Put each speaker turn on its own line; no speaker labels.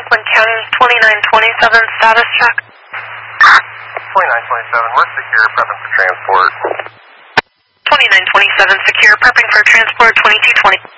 Oakland County, 2927, status check.
2927, we're secure, prepping for transport.
2927, secure, prepping for transport, 2220.